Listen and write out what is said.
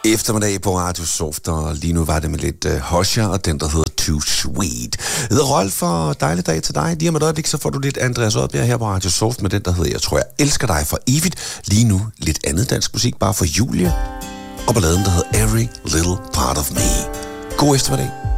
Eftermiddag på Radio Soft, og lige nu var det med lidt Hosher og den, der hedder Too Sweet. Jeg hedder Rolf, og dejlig dag til dig. Lige om et øjeblik, så får du lidt Andreas Oddbjerg her på Radio Soft med den, der hedder Jeg tror, jeg elsker dig for evigt. Lige nu lidt andet dansk musik, bare for Julie. Og balladen, der hedder Every Little Part of Me. God eftermiddag.